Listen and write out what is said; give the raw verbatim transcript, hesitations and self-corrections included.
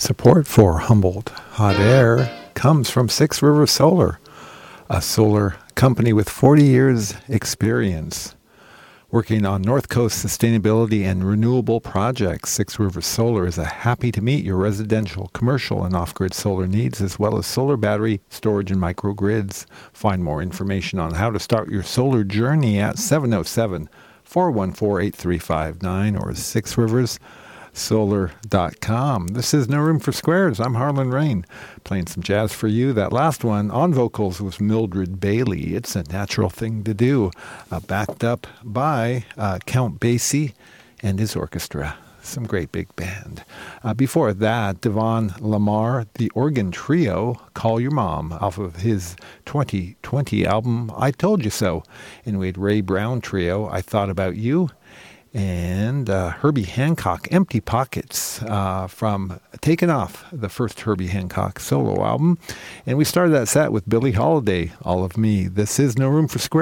Support for Humboldt Hot Air comes from Six Rivers Solar, a solar company with forty years experience working on North Coast sustainability and renewable projects. Six Rivers Solar is happy to meet your residential, commercial, and off-grid solar needs, as well as solar battery storage and microgrids. Find more information on how to start your solar journey at seven oh seven, four one four, eight three five nine or six rivers solar dot com. This is No Room for Squares. I'm Harlan Rain, playing some jazz for you. That last one on vocals was Mildred Bailey. It's a Natural Thing to Do, uh, backed up by uh, Count Basie and his orchestra. Some great big band. Uh, before that, Devon Lamar, the organ trio, Call Your Mom, off of his twenty twenty album, I Told You So. And we had Ray Brown Trio, I Thought About You. And uh, Herbie Hancock, Empty Pockets, uh, from Taken Off, the first Herbie Hancock solo album. And we started that set with Billie Holiday, All of Me. This is No Room for Squares.